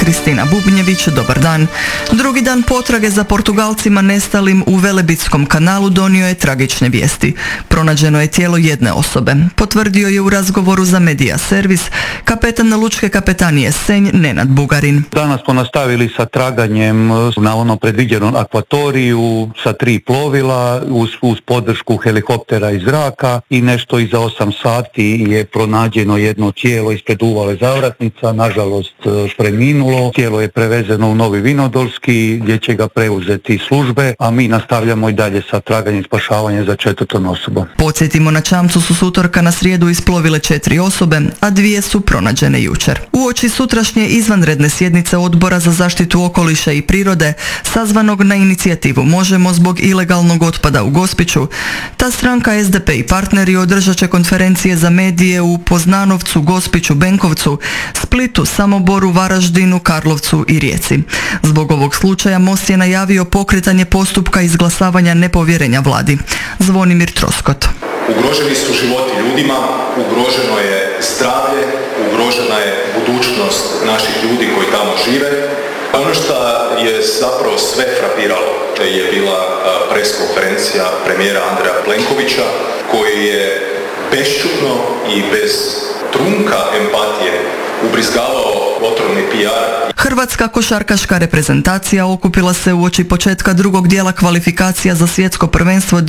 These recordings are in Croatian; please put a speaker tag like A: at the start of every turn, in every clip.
A: Kristina Bubnjević, dobar dan. Drugi dan potrage za Portugalcima nestalim u Velebitskom kanalu donio je tragične vijesti. Pronađeno je tijelo jedne osobe. Potvrdio je u razgovoru za Medija servis kapetan Lučke kapetanije Senj Nenad Bugarin.
B: Danas smo nastavili sa traganjem na onom predviđenom akvatoriju sa 3 plovila uz podršku helikoptera iz zraka i nešto iza 8 sati je pronađeno jedno tijelo ispred uvale Zavratnica, nažalost preminulo. Tijelo je prevezeno u Novi Vinodolski gdje će ga preuzeti službe, a mi nastavljamo i dalje sa traganjem i spašavanjem za 4. osobom.
A: Podsjetimo, na čamcu su s utorka na srijedu isplovile 4 osobe, a 2 su pronađene jučer. Uoči sutrašnje izvanredne sjednice Odbora za zaštitu okoliša i prirode, sazvanog na inicijativu Možemo zbog ilegalnog otpada u Gospiću, ta stranka SDP i partneri održat će konferencije za medije u Poznanovcu, Gospiću, Benkovcu, Splitu, Samoboru, Varaždinu, Karlovcu i Rijeci. Zbog ovog slučaja Most je najavio pokretanje postupka izglasavanja nepovjerenja vladi. Zvonimir Troskot.
C: Ugroženi su životi ljudima, ugroženo je zdravlje, ugrožena je budućnost naših ljudi koji tamo žive. Ono što je zapravo sve frapiralo je bila preskonferencija premijera Andreja Plenkovića koji je bešćutno i bez trunka empatije ubrizgavao otrovni PR.
A: Hrvatska košarkaška reprezentacija okupila se uoči početka drugog dijela kvalifikacija za svjetsko prvenstvo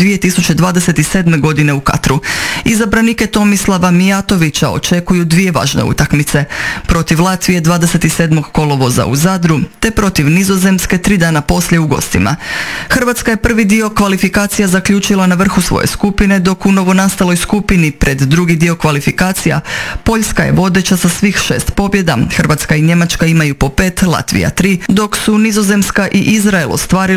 A: 2027. godine u Katru. Izabranike Tomislava Mijatovića očekuju 2 važne utakmice. Protiv Latvije 27. kolovoza u Zadru, te protiv Nizozemske 3 dana poslije u gostima. Hrvatska je prvi dio kvalifikacija zaključila na vrhu svoje skupine, dok u novonastaloj skupini pred drugi dio kvalifikacija Poljska je vodeća sa svih 6 pobjeda. Hrvatska i Njemačka imaju po 5, Latvija 3, dok su Nizozemska i Izrael ostvarili